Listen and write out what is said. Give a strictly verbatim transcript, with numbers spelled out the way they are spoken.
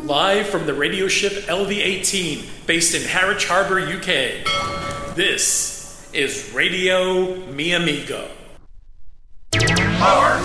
Live from the radio ship L V eighteen, based in Harwich Harbour, U K. This is Radio Mi Amigo. Power